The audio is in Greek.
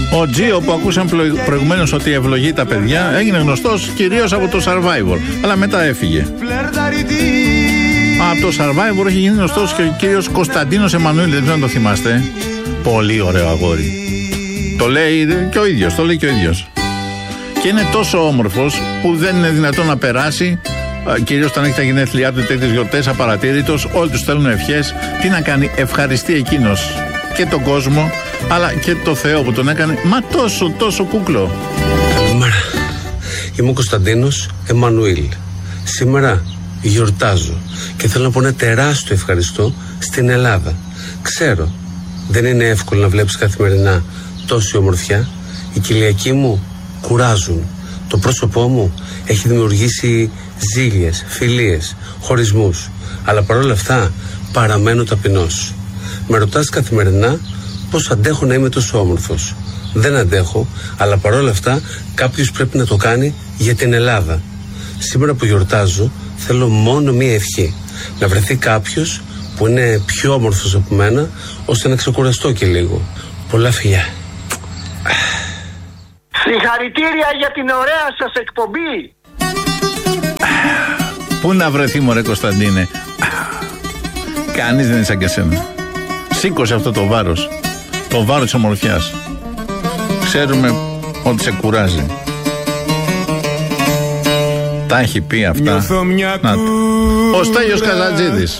Ο Τζίο που ακούσαμε προηγουμένως ότι ευλογεί τα παιδιά έγινε γνωστός κυρίως από το Survivor, αλλά μετά έφυγε. Από το Survivor έχει γίνει γνωστός και ο κύριος Κωνσταντίνος Εμμανουήλ, δεν ξέρω αν το θυμάστε. Πολύ ωραίο αγόρι. Το λέει και ο ίδιος, το λέει και ο ίδιος. Και είναι τόσο όμορφος που δεν είναι δυνατόν να περάσει, κυρίως όταν έχει τα γενέθλιά του, τέτοιες γιορτές, απαρατήρητος. Όλοι τους στέλνουν ευχές. Τι να κάνει, ευχαριστεί εκείνος και τον κόσμο, αλλά και το Θεό που τον έκανε. Μα τόσο κούκλο. Καλημέρα. Είμαι ο Κωνσταντίνος Εμμανουήλ. Σήμερα γιορτάζω και θέλω να πω ένα τεράστιο ευχαριστώ στην Ελλάδα. Ξέρω, δεν είναι εύκολο να βλέπεις καθημερινά τόση ομορφιά. Οι κοιλιακοί μου κουράζουν. Το πρόσωπό μου έχει δημιουργήσει ζήλιες, φιλίες, χωρισμούς. Αλλά παρόλα αυτά παραμένω ταπεινός. Με ρωτάς καθημερινά πώς αντέχω να είμαι τόσο όμορφος. Δεν αντέχω, αλλά παρόλα αυτά κάποιος πρέπει να το κάνει για την Ελλάδα. Σήμερα που γιορτάζω θέλω μόνο μία ευχή. Να βρεθεί κάποιος που είναι πιο όμορφος από μένα, ώστε να ξεκουραστώ και λίγο. Πολλά φιλιά. Συγχαρητήρια για την ωραία σας εκπομπή. Πού να βρεθεί μωρέ Κωνσταντίνε. Κανείς δεν είναι σαν και εσένα. Σήκωσε αυτό το βάρος. Το βάρος της ομορφιάς. Ξέρουμε ότι σε κουράζει. Τα έχει πει αυτά. Ο Στέλιος Καζατζίδης.